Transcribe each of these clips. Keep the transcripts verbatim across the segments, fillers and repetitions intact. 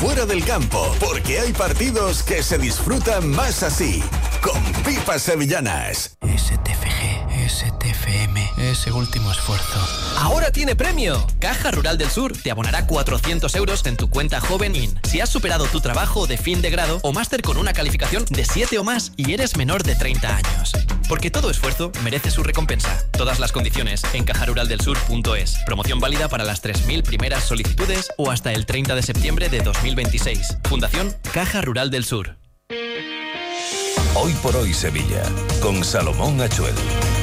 fuera del campo, porque hay partidos que se disfrutan más así, con pipas sevillanas. S T F G, S T F M, ese último esfuerzo. ¡Ahora tiene premio! Caja Rural del Sur te abonará cuatrocientos euros en tu cuenta Joven In si has superado tu trabajo de fin de grado o máster con una calificación de siete o más y eres menor de treinta años. Porque todo esfuerzo merece su recompensa. Todas las condiciones en caja rural del sur punto es. Promoción válida para las tres mil primeras solicitudes o hasta el treinta de septiembre de dos mil veintiséis. Fundación Caja Rural del Sur. Hoy por hoy Sevilla, con Salomón Achuel.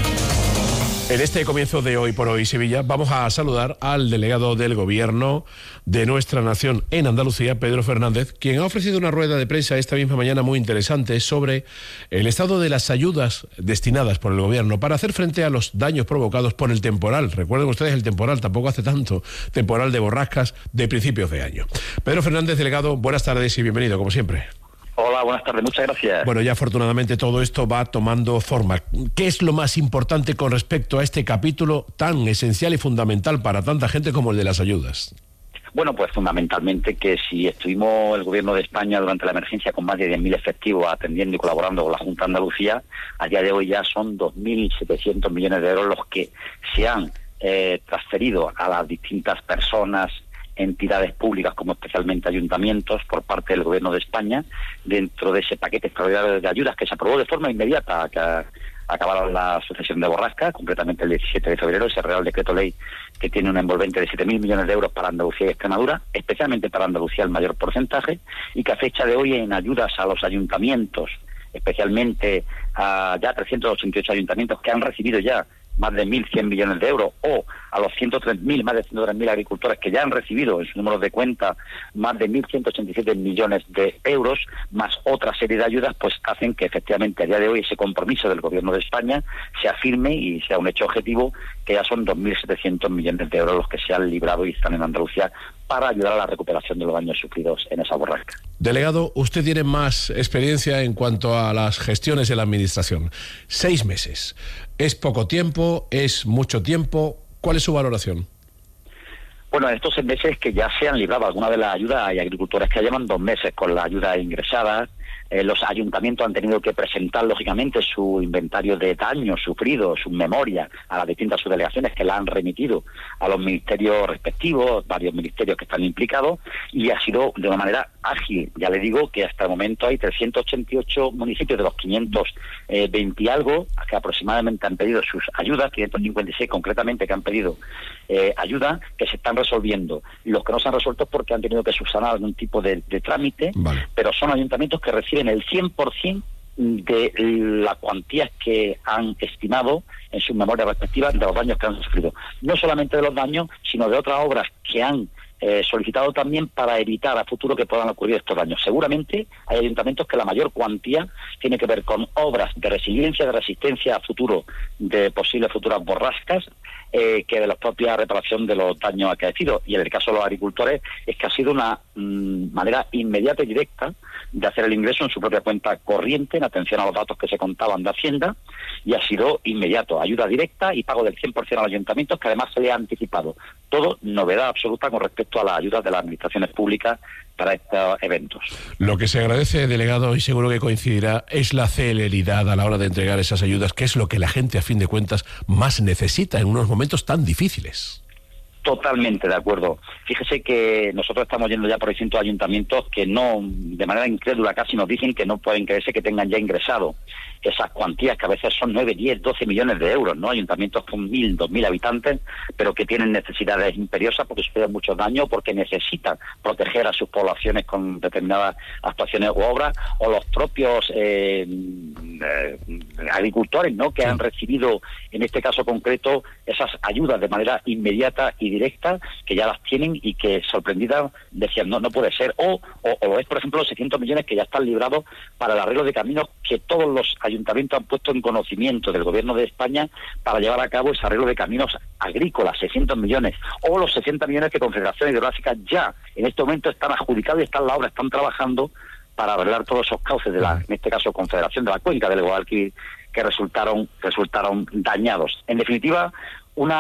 En este comienzo de Hoy por Hoy Sevilla vamos a saludar al delegado del Gobierno de nuestra nación en Andalucía, Pedro Fernández, quien ha ofrecido una rueda de prensa esta misma mañana muy interesante sobre el estado de las ayudas destinadas por el Gobierno para hacer frente a los daños provocados por el temporal. Recuerden ustedes el temporal, tampoco hace tanto, temporal de borrascas de principios de año. Pedro Fernández, delegado, buenas tardes y bienvenido, como siempre. Hola, buenas tardes, muchas gracias. Bueno, ya afortunadamente todo esto va tomando forma. ¿Qué es lo más importante con respecto a este capítulo tan esencial y fundamental para tanta gente como el de las ayudas? Bueno, pues fundamentalmente que si estuvimos el Gobierno de España durante la emergencia con más de diez mil efectivos atendiendo y colaborando con la Junta de Andalucía, a día de hoy ya son dos mil setecientos millones de euros los que se han eh, transferido a las distintas personas, entidades públicas como especialmente ayuntamientos por parte del Gobierno de España dentro de ese paquete extraordinario de ayudas que se aprobó de forma inmediata que acabaron la sucesión de borrascas, concretamente el diecisiete de febrero, ese Real Decreto Ley que tiene un envolvente de siete mil millones de euros para Andalucía y Extremadura, especialmente para Andalucía el mayor porcentaje, y que a fecha de hoy en ayudas a los ayuntamientos, especialmente a ya trescientos ochenta y ocho ayuntamientos que han recibido ya más de mil cien millones de euros, o a los ciento tres mil, más de ciento tres mil agricultores que ya han recibido en su número de cuenta más de mil ciento ochenta y siete millones de euros, más otra serie de ayudas, pues hacen que efectivamente a día de hoy ese compromiso del Gobierno de España sea firme y sea un hecho objetivo, que ya son dos mil setecientos millones de euros los que se han librado y están en Andalucía para ayudar a la recuperación de los daños sufridos en esa borrasca. Delegado, usted tiene más experiencia en cuanto a las gestiones de la Administración. Seis meses. ¿Es poco tiempo? ¿Es mucho tiempo? ¿Cuál es su valoración? Bueno, en estos seis meses que ya se han librado algunas de las ayudas, hay agricultores que llevan dos meses con la ayuda ingresada. Eh, los ayuntamientos han tenido que presentar, lógicamente, su inventario de daños sufridos, su memoria a las distintas subdelegaciones que la han remitido a los ministerios respectivos, varios ministerios que están implicados, y ha sido de una manera ágil. Ya le digo que hasta el momento hay trescientos ochenta y ocho municipios de los quinientos veinte y algo que aproximadamente han pedido sus ayudas, quinientos cincuenta y seis concretamente que han pedido eh, ayuda, que se están resolviendo. Los que no se han resuelto es porque han tenido que subsanar algún tipo de, de trámite, vale. Pero son ayuntamientos que reciben el cien por ciento de las cuantías que han estimado en sus memorias respectivas de los daños que han sufrido. No solamente de los daños, sino de otras obras que han eh, solicitado también para evitar a futuro que puedan ocurrir estos daños. Seguramente hay ayuntamientos que la mayor cuantía tiene que ver con obras de resiliencia, de resistencia a futuro de posibles futuras borrascas, Eh, que de la propia reparación de los daños acaecidos. Y en el caso de los agricultores es que ha sido una mmm, manera inmediata y directa de hacer el ingreso en su propia cuenta corriente en atención a los datos que se contaban de Hacienda, y ha sido inmediato, ayuda directa y pago del cien por ciento a los ayuntamientos, que además se le ha anticipado. Todo novedad absoluta con respecto a las ayudas de las administraciones públicas para estos eventos. Lo que se agradece, delegado, y seguro que coincidirá, es la celeridad a la hora de entregar esas ayudas, que es lo que la gente, a fin de cuentas, más necesita en unos momentos tan difíciles. Totalmente de acuerdo. Fíjese que nosotros estamos yendo ya por distintos ayuntamientos que no, de manera incrédula casi, nos dicen que no pueden creerse que tengan ya ingresado esas cuantías, que a veces son nueve, diez, doce millones de euros, ¿no? Ayuntamientos con mil, dos mil habitantes, pero que tienen necesidades imperiosas porque sufren muchos daños, porque necesitan proteger a sus poblaciones con determinadas actuaciones u obras, o los propios eh, eh, agricultores, ¿no?, que han recibido, en este caso concreto, esas ayudas de manera inmediata y directa, que ya las tienen y que, sorprendidas, decían, no, no puede ser. O, o, o es, por ejemplo, los seiscientos millones que ya están librados para el arreglo de caminos, que todos los ayuntamientos han puesto en conocimiento del Gobierno de España para llevar a cabo ese arreglo de caminos agrícolas, seiscientos millones, o los sesenta millones que Confederación Hidrográfica ya en este momento están adjudicados y están en la obra, están trabajando para arreglar todos esos cauces de la, en este caso, Confederación de la Cuenca del Guadalquivir, que resultaron, resultaron dañados. En definitiva, una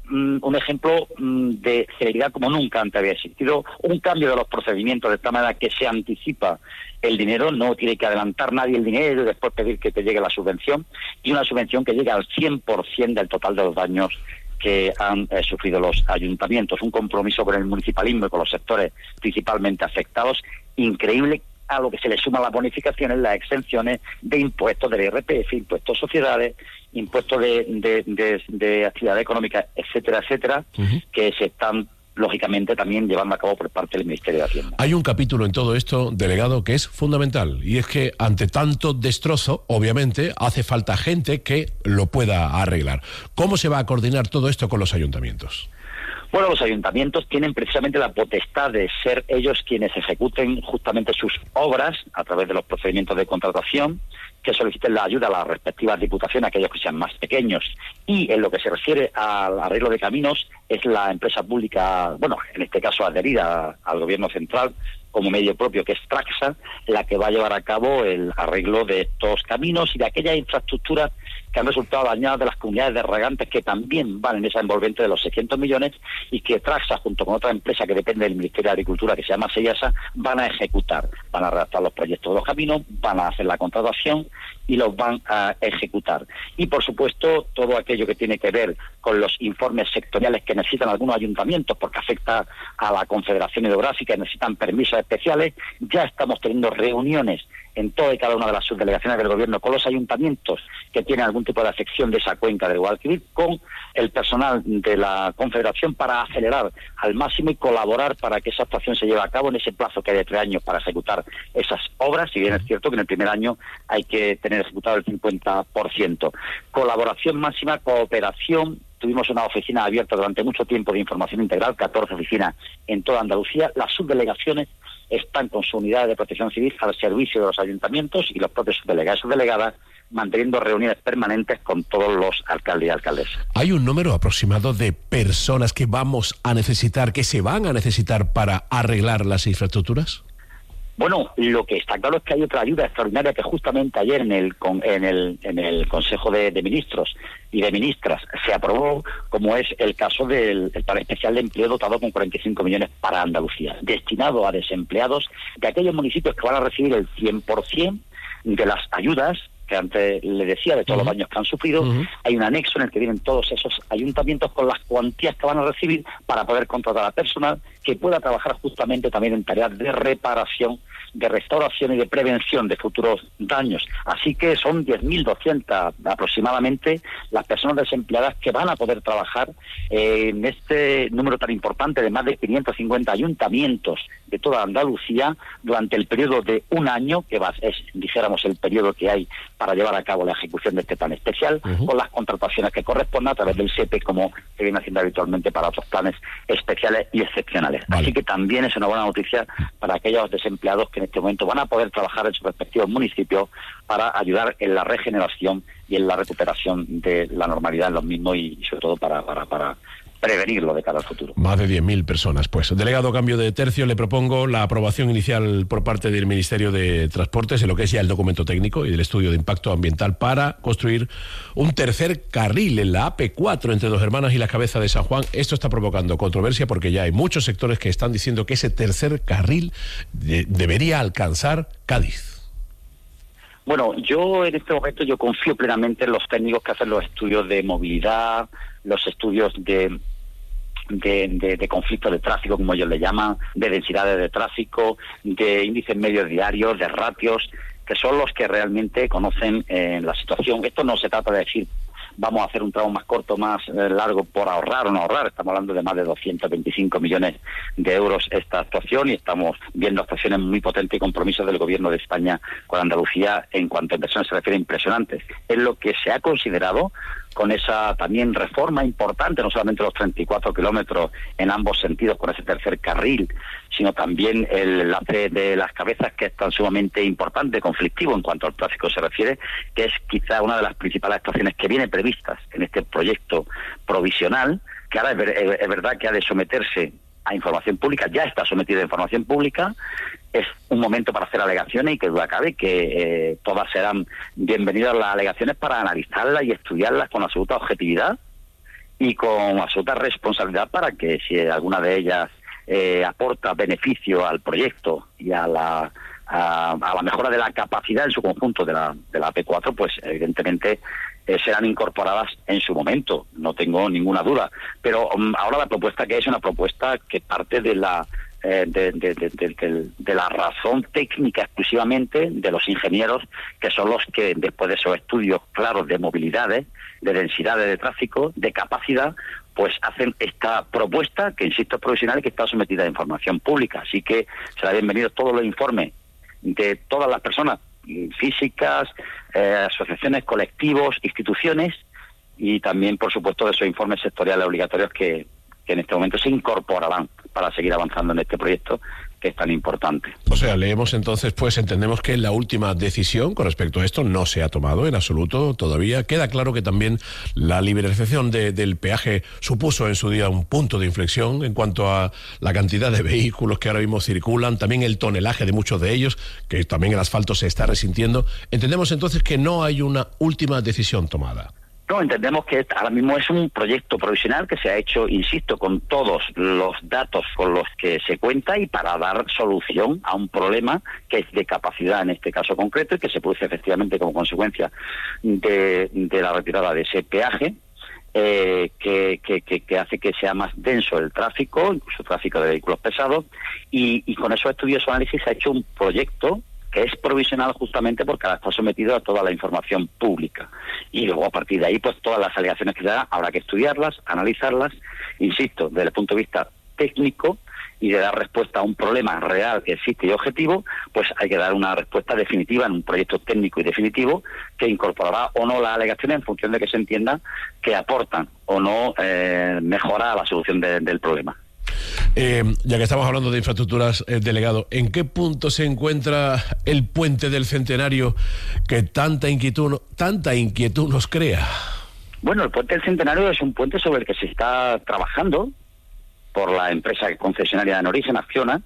mm, un ejemplo mm, de celeridad como nunca antes había existido, un cambio de los procedimientos de tal manera que se anticipa el dinero, no tiene que adelantar nadie el dinero y después pedir que te llegue la subvención, y una subvención que llegue al cien por ciento del total de los daños que han eh, sufrido los ayuntamientos. Un compromiso con el municipalismo y con los sectores principalmente afectados, increíble, a lo que se le suman las bonificaciones, las exenciones de impuestos del I R P F, impuestos sociedades, impuestos de, de, de, de actividad económica, etcétera, etcétera, uh-huh. que se están lógicamente también llevando a cabo por parte del Ministerio de Hacienda. Hay un capítulo en todo esto, delegado, que es fundamental, y es que ante tanto destrozo, obviamente, hace falta gente que lo pueda arreglar. ¿Cómo se va a coordinar todo esto con los ayuntamientos? Bueno, los ayuntamientos tienen precisamente la potestad de ser ellos quienes ejecuten justamente sus obras a través de los procedimientos de contratación, que soliciten la ayuda a las respectivas diputaciones, aquellos que sean más pequeños. Y en lo que se refiere al arreglo de caminos, es la empresa pública, bueno, en este caso adherida al gobierno central como medio propio, que es Traxa, la que va a llevar a cabo el arreglo de estos caminos y de aquellas infraestructuras que han resultado dañadas de las comunidades de regantes, que también van en esa envolvente de los seiscientos millones, y que Traxa, junto con otra empresa que depende del Ministerio de Agricultura, que se llama Sellasa, van a ejecutar. Van a redactar los proyectos de los caminos, van a hacer la contratación y los van a ejecutar. Y, por supuesto, todo aquello que tiene que ver con los informes sectoriales que necesitan algunos ayuntamientos, porque afecta a la Confederación Hidrográfica y necesitan permisos especiales, ya estamos teniendo reuniones en toda y cada una de las subdelegaciones del gobierno con los ayuntamientos que tienen algún tipo de afección de esa cuenca del Guadalquivir, con el personal de la Confederación, para acelerar al máximo y colaborar para que esa actuación se lleve a cabo en ese plazo que hay de tres años para ejecutar esas obras, si bien es cierto que en el primer año hay que tener ejecutado el cincuenta por ciento. Colaboración máxima, cooperación. Tuvimos una oficina abierta durante mucho tiempo de información integral, catorce oficinas en toda Andalucía. Las subdelegaciones están con su unidad de protección civil al servicio de los ayuntamientos y los propios subdelegados y subdelegadas, manteniendo reuniones permanentes con todos los alcaldes y alcaldesas. ¿Hay un número aproximado de personas que vamos a necesitar, que se van a necesitar para arreglar las infraestructuras? Bueno, lo que está claro es que hay otra ayuda extraordinaria que justamente ayer en el en el en el Consejo de, de Ministros y de Ministras se aprobó, como es el caso del el Plan Especial de Empleo dotado con cuarenta y cinco millones para Andalucía, destinado a desempleados de aquellos municipios que van a recibir el cien por ciento de las ayudas que antes le decía, de todos uh-huh. los daños que han sufrido. Uh-huh. Hay un anexo en el que vienen todos esos ayuntamientos con las cuantías que van a recibir para poder contratar a personal que pueda trabajar justamente también en tareas de reparación, de restauración y de prevención de futuros daños. Así que son diez mil doscientas aproximadamente las personas desempleadas que van a poder trabajar eh, en este número tan importante de más de quinientos cincuenta ayuntamientos de toda Andalucía durante el periodo de un año, que va, es, dijéramos, el periodo que hay para llevar a cabo la ejecución de este plan especial, uh-huh. con las contrataciones que correspondan a través del S E P E, como se viene haciendo habitualmente para otros planes especiales y excepcionales. Vale. Así que también es una buena noticia para aquellos desempleados que en este momento van a poder trabajar en sus respectivos municipios para ayudar en la regeneración y en la recuperación de la normalidad en los mismos, y, y sobre todo para, para, para prevenirlo de cara al futuro. Más de diez mil personas, pues. Delegado, cambio de tercio, le propongo la aprobación inicial por parte del Ministerio de Transportes en lo que es ya el documento técnico y del estudio de impacto ambiental para construir un tercer carril en la A P cuatro entre Dos Hermanas y la Cabeza de San Juan. Esto está provocando controversia porque ya hay muchos sectores que están diciendo que ese tercer carril de- debería alcanzar Cádiz. Bueno, yo en este momento yo confío plenamente en los técnicos que hacen los estudios de movilidad, los estudios de de, de, de conflictos de tráfico, como ellos le llaman, de densidades de tráfico, de índices medios diarios, de ratios, que son los que realmente conocen eh, la situación. Esto no se trata de decir vamos a hacer un tramo más corto, más eh, largo por ahorrar o no ahorrar. Estamos hablando de más de doscientos veinticinco millones de euros esta actuación, y estamos viendo actuaciones muy potentes y compromisos del Gobierno de España con Andalucía en cuanto a inversiones se refiere, impresionantes. Es lo que se ha considerado con esa también reforma importante, no solamente los treinta y cuatro kilómetros en ambos sentidos con ese tercer carril, sino también el enlace de Las Cabezas, que es tan sumamente importante, conflictivo en cuanto al tráfico se refiere, que es quizá una de las principales actuaciones que viene previstas en este proyecto provisional, que ahora es, ver, es verdad que ha de someterse a información pública, ya está sometido a información pública. Es un momento para hacer alegaciones y que duda cabe que eh, todas serán bienvenidas las alegaciones para analizarlas y estudiarlas con absoluta objetividad y con absoluta responsabilidad para que si alguna de ellas eh, aporta beneficio al proyecto y a la a, a la mejora de la capacidad en su conjunto de la de la A P cuatro, pues evidentemente eh, serán incorporadas en su momento, no tengo ninguna duda. Pero um, ahora la propuesta que es una propuesta que parte de la eh, de, de, de, de, de, de la razón técnica exclusivamente de los ingenieros, que son los que después de esos estudios claros de movilidades, de densidades de tráfico, de capacidad, pues hacen esta propuesta, que insisto es provisional y que está sometida a información pública. Así que será bienvenido todos los informes de todas las personas físicas, eh, asociaciones, colectivos, instituciones, y también, por supuesto, de esos informes sectoriales obligatorios que, que en este momento se incorporarán para seguir avanzando en este proyecto que es tan importante. O sea, leemos entonces, pues entendemos que la última decisión con respecto a esto no se ha tomado en absoluto todavía. Queda claro que también la liberalización de, del peaje supuso en su día un punto de inflexión en cuanto a la cantidad de vehículos que ahora mismo circulan, también el tonelaje de muchos de ellos, que también el asfalto se está resintiendo. Entendemos entonces que no hay una última decisión tomada. No, entendemos que ahora mismo es un proyecto provisional que se ha hecho, insisto, con todos los datos con los que se cuenta y para dar solución a un problema que es de capacidad en este caso concreto y que se produce efectivamente como consecuencia de, de la retirada de ese peaje, eh, que, que, que, que hace que sea más denso el tráfico, incluso el tráfico de vehículos pesados, y, y con esos estudios o análisis se ha hecho un proyecto que es provisional justamente porque ahora está sometido a toda la información pública. Y luego a partir de ahí, pues todas las alegaciones que se dan, habrá que estudiarlas, analizarlas, insisto, desde el punto de vista técnico y de dar respuesta a un problema real que existe y objetivo, pues hay que dar una respuesta definitiva en un proyecto técnico y definitivo que incorporará o no las alegaciones en función de que se entienda que aportan o no eh, mejora la solución de, del problema. Eh, ya que estamos hablando de infraestructuras, eh, delegado, ¿en qué punto se encuentra el puente del Centenario que tanta inquietud, tanta inquietud nos crea? Bueno, el puente del Centenario es un puente sobre el que se está trabajando por la empresa concesionaria en origen, Acciona.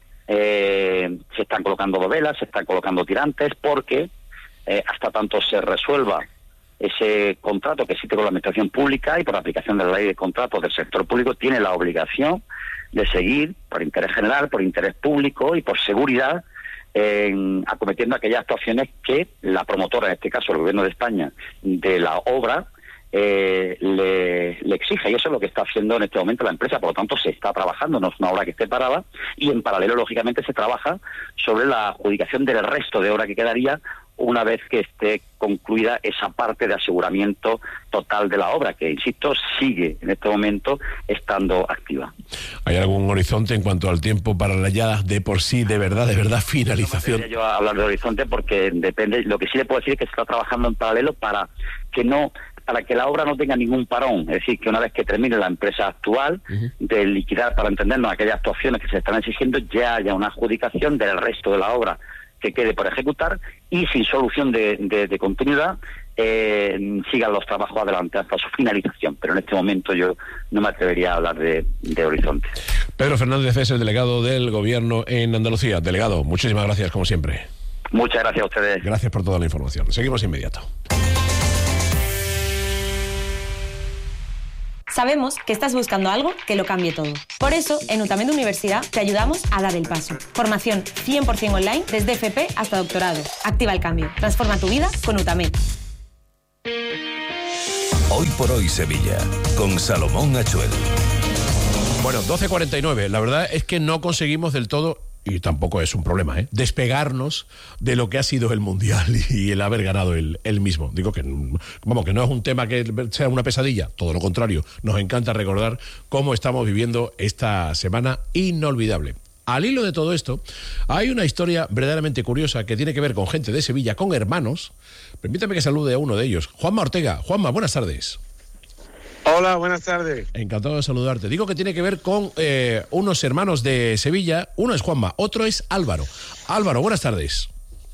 Eh, se están colocando dovelas, se están colocando tirantes, porque eh, hasta tanto se resuelva ese contrato que existe con la administración pública y por aplicación de la ley de contratos del sector público, tiene la obligación de seguir, por interés general, por interés público y por seguridad, eh, acometiendo aquellas actuaciones que la promotora, en este caso el Gobierno de España, de la obra, eh, le, le exige, y eso es lo que está haciendo en este momento la empresa. Por lo tanto, se está trabajando, no es una obra que esté parada, y en paralelo, lógicamente, se trabaja sobre la adjudicación del resto de obra que quedaría una vez que esté concluida esa parte de aseguramiento total de la obra, que, insisto, sigue en este momento estando activa. ¿Hay algún horizonte en cuanto al tiempo para la ya de por sí, de verdad, de verdad, finalización? No me yo a hablar de horizonte porque depende. Lo que sí le puedo decir es que se está trabajando en paralelo para que no para que la obra no tenga ningún parón, es decir, que una vez que termine la empresa actual uh-huh. de liquidar, para entendernos, aquellas actuaciones que se están exigiendo, ya haya una adjudicación del resto de la obra que quede por ejecutar y sin solución de, de, de continuidad eh, sigan los trabajos adelante hasta su finalización. Pero en este momento yo no me atrevería a hablar de, de horizonte. Pedro Fernández es el delegado del Gobierno en Andalucía. Delegado, muchísimas gracias, como siempre. Muchas gracias a ustedes. Gracias por toda la información. Seguimos inmediato. Sabemos que estás buscando algo que lo cambie todo. Por eso, en UTAMED Universidad te ayudamos a dar el paso. Formación cien por ciento online desde F P hasta doctorado. Activa el cambio. Transforma tu vida con UTAMED. Hoy por hoy Sevilla, con Salomón Achuel. Bueno, doce cuarenta y nueve. La verdad es que no conseguimos del todo, y tampoco es un problema, ¿eh?, despegarnos de lo que ha sido el Mundial y el haber ganado el, el mismo. Digo que, vamos, que no es un tema que sea una pesadilla, todo lo contrario. Nos encanta recordar cómo estamos viviendo esta semana inolvidable. Al hilo de todo esto, hay una historia verdaderamente curiosa que tiene que ver con gente de Sevilla, con hermanos. Permítame que salude a uno de ellos, Juanma Ortega. Juanma, buenas tardes. Hola, buenas tardes. Encantado de saludarte. Digo que tiene que ver con eh, unos hermanos de Sevilla. Uno es Juanma, otro es Álvaro. Álvaro, buenas tardes.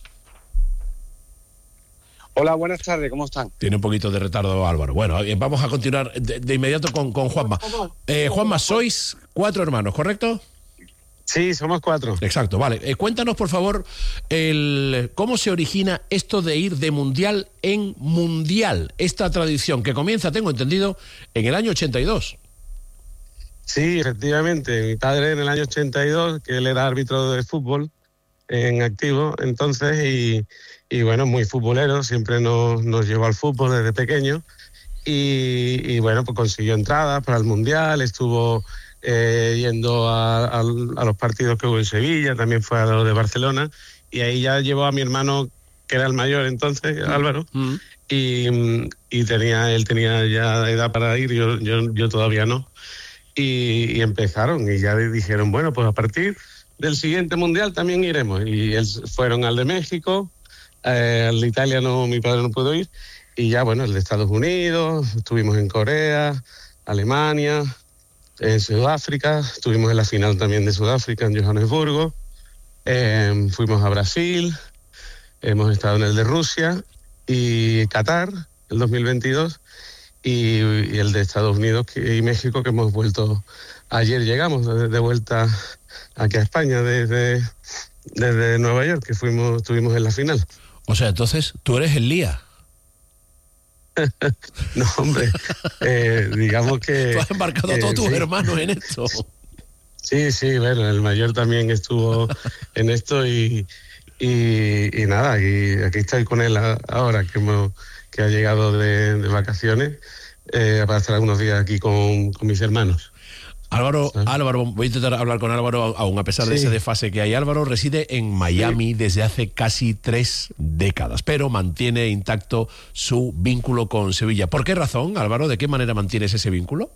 Hola, buenas tardes, ¿cómo están? Tiene un poquito de retardo Álvaro. Bueno, vamos a continuar de, de inmediato con, con Juanma. Eh, Juanma, sois cuatro hermanos, ¿correcto? Sí, somos cuatro. Exacto, vale. Eh, cuéntanos, por favor, el cómo se origina esto de ir de mundial en mundial, esta tradición que comienza, tengo entendido, en el año ochenta y dos. Sí, efectivamente. Mi padre en el año ochenta y dos, que él era árbitro de fútbol en activo, entonces, y, y bueno, muy futbolero, siempre nos, nos llevó al fútbol desde pequeño, y, y bueno, pues consiguió entradas para el mundial, estuvo... Eh, yendo a, a, a los partidos que hubo en Sevilla, también fue a los de Barcelona, y ahí ya llevó a mi hermano, que era el mayor entonces, Álvaro, mm. y, y tenía él tenía ya edad para ir, yo, yo, yo todavía no, y, y empezaron, y ya dijeron, bueno, pues a partir del siguiente mundial también iremos, y él, fueron al de México, eh, al de Italia no, mi padre no pudo ir, y ya bueno, el de Estados Unidos, estuvimos en Corea, Alemania, en Sudáfrica, estuvimos en la final también de Sudáfrica, en Johannesburgo, eh, fuimos a Brasil, hemos estado en el de Rusia y Qatar, el dos mil veintidós, y, y el de Estados Unidos y México, que hemos vuelto, ayer llegamos de, de vuelta aquí a España desde, desde Nueva York, que fuimos, estuvimos en la final. O sea, entonces, tú eres el Lía. No, hombre, eh, digamos que... Tú has embarcado a todos eh, tus sí. hermanos en esto. Sí, sí, bueno, el mayor también estuvo en esto y, y, y nada, y aquí estoy con él ahora que, hemos, que ha llegado de, de vacaciones eh, para estar algunos días aquí con, con mis hermanos. Álvaro, ¿sí? Álvaro, voy a intentar hablar con Álvaro, aún a pesar sí. de ese desfase que hay. Álvaro reside en Miami sí. desde hace casi tres décadas, pero mantiene intacto su vínculo con Sevilla. ¿Por qué razón, Álvaro? ¿De qué manera mantienes ese vínculo?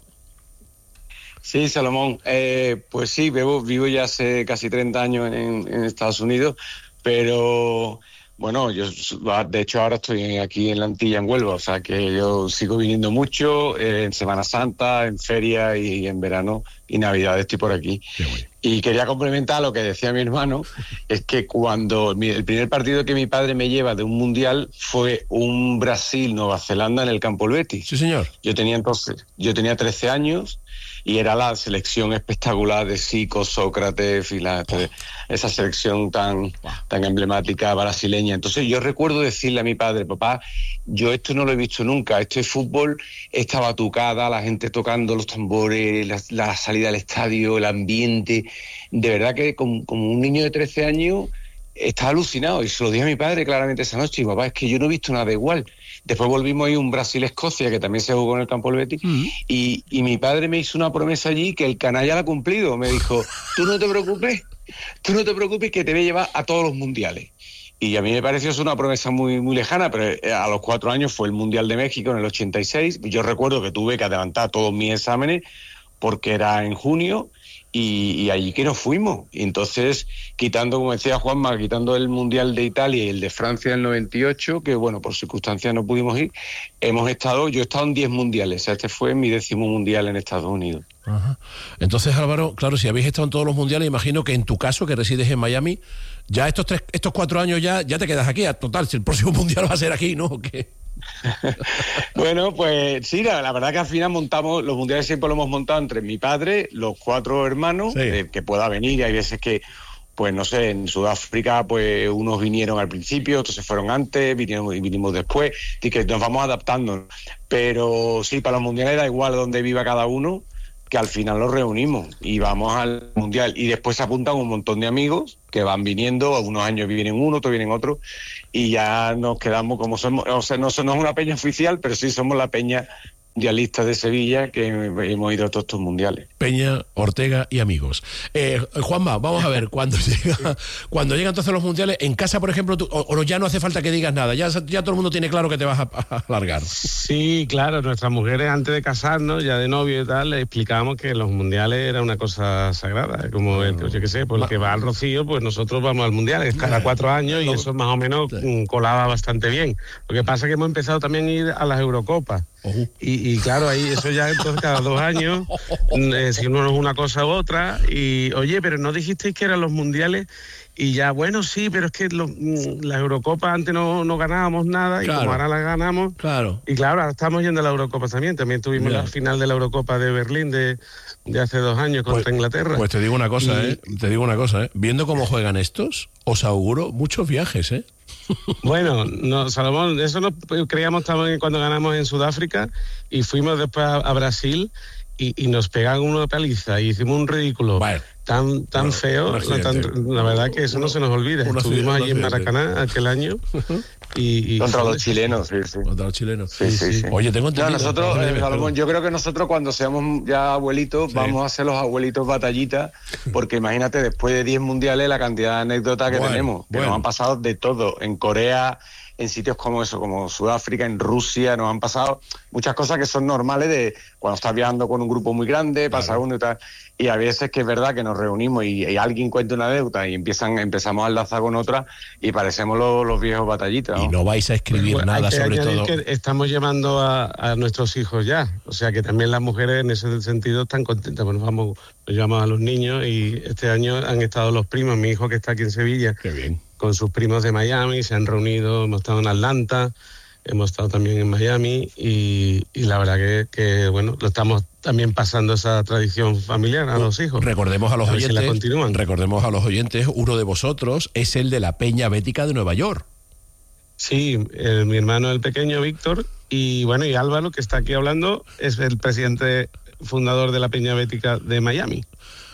Sí, Salomón, eh, pues sí, vivo, vivo ya hace casi treinta años en, en Estados Unidos, pero... Bueno, yo de hecho ahora estoy aquí en la Antilla, en Huelva, o sea que yo sigo viniendo mucho eh, en Semana Santa, en feria y en verano y Navidad estoy por aquí. Y quería complementar lo que decía mi hermano, es que cuando el primer partido que mi padre me lleva de un mundial fue un Brasil-Nueva Zelanda en el Campo El Betis. Sí, señor. Yo tenía entonces, yo tenía trece años y era la selección espectacular de Zico, Sócrates y la, esa selección tan, tan emblemática brasileña. Entonces yo recuerdo decirle a mi padre, papá, yo esto no lo he visto nunca, este fútbol, esta batucada, la gente tocando los tambores, la, la salida al estadio, el ambiente, de verdad que como, como un niño de trece años estaba alucinado y se lo dije a mi padre claramente esa noche, y papá, es que yo no he visto nada igual. Después volvimos a ir a un Brasil-Escocia, que también se jugó en el Campo El Betis, uh-huh. y, y mi padre me hizo una promesa allí que el canalla la ha cumplido. Me dijo, tú no te preocupes, tú no te preocupes que te voy a llevar a todos los mundiales. Y a mí me pareció eso una promesa muy, muy lejana, pero a los cuatro años fue el Mundial de México en el ochenta y seis. Yo recuerdo que tuve que adelantar todos mis exámenes porque era en junio, y, y allí que nos fuimos. Y entonces, quitando, como decía Juanma, quitando el Mundial de Italia y el de Francia del noventa y ocho, que bueno, por circunstancias no pudimos ir, hemos estado, yo he estado en diez mundiales. O sea, este fue mi décimo mundial en Estados Unidos. Ajá. Entonces, Álvaro, claro, si habéis estado en todos los mundiales, imagino que en tu caso, que resides en Miami, ya estos tres, estos cuatro años ya, ya te quedas aquí. Total, si el próximo mundial va a ser aquí, ¿no? ¿O qué? Bueno, pues sí, la, la verdad que al final montamos, los mundiales siempre lo hemos montado entre mi padre, los cuatro hermanos, sí. eh, que pueda venir, y hay veces que, pues no sé, en Sudáfrica, pues unos vinieron al principio, otros se fueron antes, vinieron y vinimos después, y que nos vamos adaptando. Pero sí, para los mundiales da igual donde viva cada uno, que al final los reunimos y vamos al mundial, y después se apuntan un montón de amigos que van viniendo, unos años vienen uno, otros vienen otros, y ya nos quedamos como somos, o sea, no, no es una peña oficial, pero sí somos la peña mundialista de Sevilla, que hemos ido a todos estos mundiales. Peña, Ortega y amigos. Eh, Juanma, vamos a ver, cuando llega cuando llegan entonces los mundiales, en casa, por ejemplo, tú, o, o ya no hace falta que digas nada, ya, ya todo el mundo tiene claro que te vas a, a largar. Sí, claro, nuestras mujeres antes de casarnos, ya de novio y tal, le explicábamos que los mundiales era una cosa sagrada, como el, yo qué sé, pues el que va al Rocío, pues nosotros vamos al mundial, es cada cuatro años, y eso más o menos colaba bastante bien. Lo que pasa es que hemos empezado también a ir a las Eurocopas. Uh-huh. Y, y, y claro, ahí eso ya entonces cada dos años, eh, si uno es una cosa u otra, y oye, pero no dijisteis que eran los mundiales, y ya, bueno, sí, pero es que lo, la Eurocopa antes no, no ganábamos nada, Claro. y como ahora la ganamos, Claro. y claro, ahora estamos yendo a la Eurocopa también, también tuvimos Ya. la final de la Eurocopa de Berlín de, de hace dos años contra Pues- Inglaterra. Pues te digo una cosa, Y- ¿eh? Te digo una cosa, ¿eh? Viendo cómo juegan estos, os auguro muchos viajes, ¿eh? Bueno, no, Salomón, eso nos creíamos también cuando ganamos en Sudáfrica y fuimos después a, a Brasil y, y nos pegaron una paliza y hicimos un ridículo Bueno, tan tan bueno, feo, un accidente. tan- la verdad que eso no se nos olvida. Un Estuvimos accidente, allí en un accidente. Maracaná aquel año y, y Contra joder, los chilenos, sí, sí. Contra los chilenos. Sí, sí, sí. Oye, tengo No, entendido... nosotros, Dime, eh, dime, Salomón, perdón. yo creo que nosotros cuando seamos ya abuelitos Sí. vamos a ser los abuelitos batallitas, porque imagínate, después de diez mundiales la cantidad de anécdotas que Bueno, tenemos, que bueno. nos han pasado de todo, en Corea, en sitios como eso, como Sudáfrica, en Rusia, nos han pasado muchas cosas que son normales de cuando estás viajando con un grupo muy grande, pasa Claro. uno y tal, y a veces que es verdad que nos reunimos y, y alguien cuenta una anécdota y empiezan empezamos a enlazar con otra y parecemos los, los viejos batallitas, ¿no? Y no vais a escribir Bueno, nada hay que sobre añadir todo... que estamos llevando a, a nuestros hijos ya, o sea que también las mujeres en ese sentido están contentas, pues nos vamos, nos llevamos a los niños y este año han estado los primos, mi hijo que está aquí en Sevilla, Qué bien. con sus primos de Miami, se han reunido, hemos estado en Atlanta, hemos estado también en Miami y, y la verdad que, que, bueno, lo estamos también pasando esa tradición familiar a los hijos. Recordemos a los A ver si la oyentes, continúan. recordemos a los oyentes, uno de vosotros es el de la Peña Bética de Nueva York. Sí, el- mi hermano el pequeño Víctor y bueno, y Álvaro que está aquí hablando es el presidente fundador de la Peña Bética de Miami.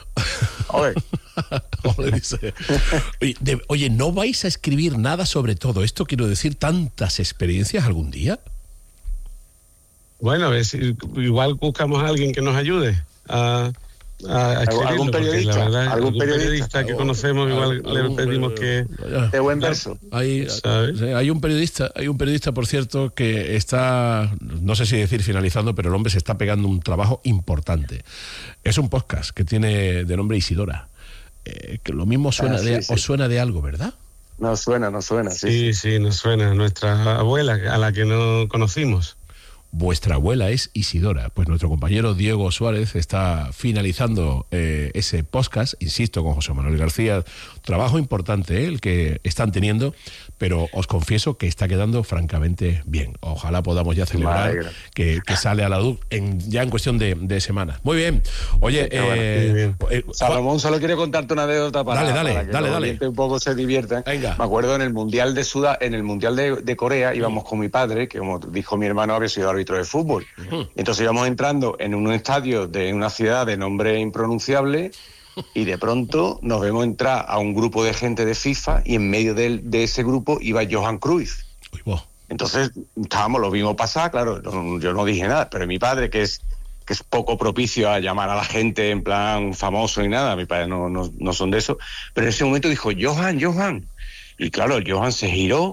Oye, Joder, dice. Oye, de- oye, ¿no vais a escribir nada sobre todo esto? Quiero decir, tantas experiencias algún día. Bueno, a ver si igual buscamos a alguien que nos ayude a, a, a escribirlo, ¿Algún porque periodista? la verdad, ¿Algún algún periodista? periodista que conocemos igual le pedimos que... de buen verso. Hay, ¿Sabes? sí, hay un periodista, hay un periodista, por cierto, que está, no sé si decir finalizando, pero el hombre se está pegando un trabajo importante. Es un podcast que tiene de nombre Isidora. Eh, que lo mismo suena Ah, sí, de, sí. os suena de algo, ¿verdad? No suena, no suena, sí. Sí, sí, nos suena. Nuestra abuela, a la que no conocimos. Vuestra abuela es Isidora. Pues nuestro compañero Diego Suárez está finalizando eh, ese podcast, insisto, con José Manuel García. Trabajo importante, ¿eh? El que están teniendo, pero os confieso que está quedando francamente bien. Ojalá podamos ya celebrar alegra. que, que sale a la luz en, ya en cuestión de, de semanas. Muy bien. Oye, Qué bueno, eh, muy bien. eh, Salomón, solo quiero contarte una anécdota para, Dale, dale, para que dale, los dale. oyentes un poco se diviertan. Venga. Me acuerdo en el Mundial de Sudá, en el Mundial de, de Corea íbamos con mi padre, que como dijo mi hermano había sido árbitro de fútbol. Entonces íbamos entrando en un estadio de una ciudad de nombre impronunciable y de pronto nos vemos entrar a un grupo de gente de FIFA y en medio de, de ese grupo iba Johan Cruyff. uy, vos. Entonces estábamos, lo vimos pasar, claro, no- yo no dije nada, pero mi padre, que es que es poco propicio a llamar a la gente en plan famoso y nada, mi padre no, no, no son de eso, pero en ese momento dijo, Johan, Johan, y claro, el Johan se giró,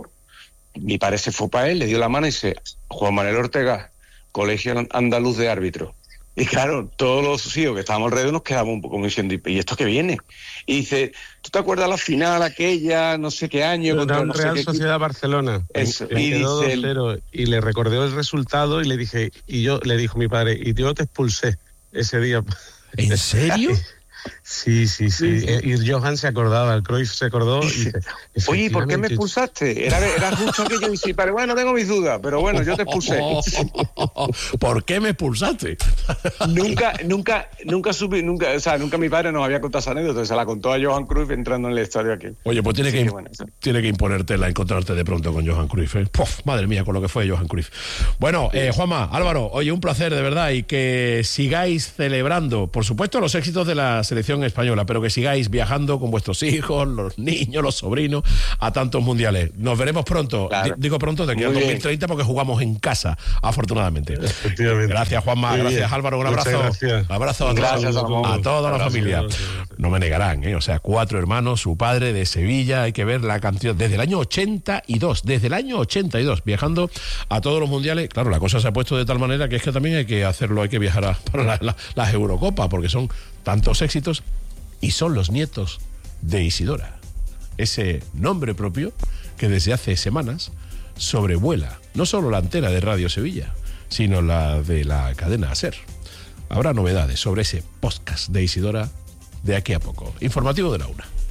mi padre se fue para él, le dio la mano y dice, Juan Manuel Ortega, Colegio Andaluz de Árbitros. Y claro, todos los hijos que estábamos alrededor nos quedamos un poco como diciendo, ¿y esto qué viene? Y dice, ¿tú te acuerdas la final aquella, no sé qué año? Contra un no sé Real qué- Sociedad Barcelona. Eso, Me y quedó dice el- dos cero y le recordé el resultado y le dije, y yo le dijo mi padre, y yo te expulsé ese día. ¿En serio? Sí, sí, sí. Sí. Eh, Y Johan se acordaba, el Cruyff se acordó. Y dice, Oye, ¿y por qué me "Efectivamente, expulsaste? Era, era justo aquello y sí, pero bueno, tengo mis dudas, pero bueno, yo te expulsé. ¿Por qué me expulsaste? nunca, nunca, nunca supe, nunca, o sea, nunca mi padre nos había contado esa anécdota, se la contó a Johan Cruyff entrando en el estadio aquel. Oye, pues tiene, Sí, que, bueno, eso. tiene que imponértela, encontrarte de pronto con Johan Cruyff. ¿eh? Puf, madre mía, con lo que fue Johan Cruyff. Bueno, eh, Juanma, Álvaro, oye, un placer de verdad y que sigáis celebrando, por supuesto, los éxitos de la selección española, pero que sigáis viajando con vuestros hijos, los niños, los sobrinos, a tantos mundiales. Nos veremos pronto, Claro. Di- digo pronto, de aquí al Muy dos bien. mil treinta porque jugamos en casa, afortunadamente. Efectivamente. Gracias, Juanma, Muy gracias, bien. Álvaro, un Muchas abrazo. gracias. Abrazo a, Gracias, todos- Salomón. a toda la Gracias, familia. gracias. No me negarán, ¿eh? O sea, cuatro hermanos, su padre de Sevilla, hay que ver la cantidad, desde el año ochenta y dos, desde el año ochenta y dos, viajando a todos los mundiales. Claro, la cosa se ha puesto de tal manera que es que también hay que hacerlo, hay que viajar a, para la- la- las Eurocopas, porque son tantos éxitos y son los nietos de Isidora. Ese nombre propio que desde hace semanas sobrevuela no solo la antena de Radio Sevilla, sino la de la cadena SER. Habrá novedades sobre ese podcast de Isidora de aquí a poco. Informativo de la una.